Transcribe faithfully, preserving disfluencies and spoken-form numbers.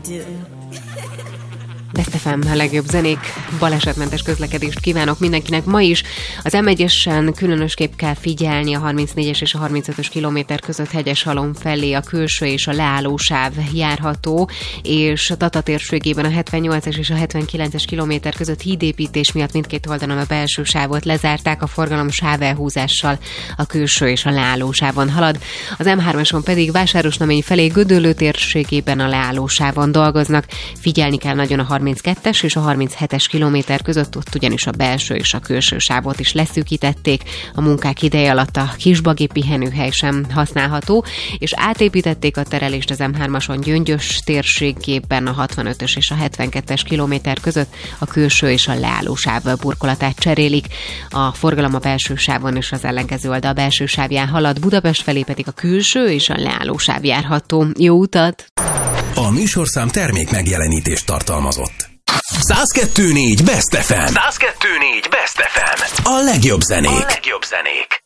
do. Best ef em, a legjobb zenék, balesetmentes közlekedést kívánok mindenkinek ma is. Az em egyesen különösképp kell figyelni a harmincnégyes és a harmincötös kilométer között Hegyeshalom felé, a külső és a leállósáv járható, és a Tata térségében a hetvennyolcas és a hetvenkilences kilométer között hídépítés miatt mindkét oldalon a belső sávot lezárták, a forgalom sávelhúzással a külső és a leállósávon halad. Az em hármason pedig Vásárosnamény felé Gödöllő térségében a leállósávon dolgoznak. Figyelni kell nagyon a harminckettes és a harminchetes kilométer között, ott ugyanis a belső és a külső sávot is leszűkítették, a munkák ideje alatt a kisbagi pihenőhely sem használható, és átépítették a terelést az em hármason Gyöngyös térségében a hatvanötös és a hetvenkettes kilométer között, a külső és a leálló sáv burkolatát cserélik, a forgalom a belső sávon és az ellenkező oldal belső sávján halad, Budapest felé pedig a külső és a leálló sáv járható. Jó utat! A műsorszám termék megjelenítést tartalmazott. száz kettő négy Best ef em. száz kettő négy Best ef em. A legjobb zenék. A legjobb zenék.